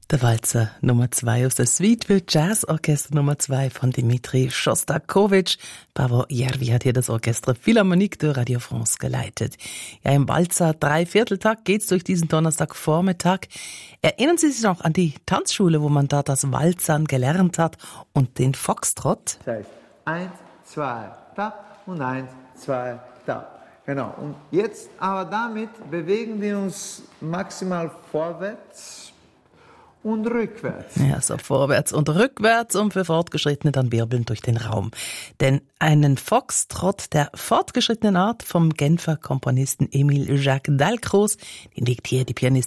Der Walzer Nummer 2 aus der Suite für Jazzorchester Nummer 2 von Dmitri Schostakowitsch. Pavel Järvi hat hier das Orchestre Philharmonique de Radio France geleitet. Ja, im Walzer Dreivierteltakt geht's durch diesen Donnerstagvormittag. Erinnern Sie sich noch an die Tanzschule, wo man da das Walzern gelernt hat und den Foxtrott? Das heißt 1, 2, tap und 1, 2, tap. Genau. Und jetzt aber damit bewegen wir uns maximal vorwärts und rückwärts. Ja, so vorwärts und rückwärts und für Fortgeschrittene dann wirbeln durch den Raum. Denn einen Foxtrott der fortgeschrittenen Art vom Genfer Komponisten Émile Jacques Dalcroze, den legt hier die Pianistin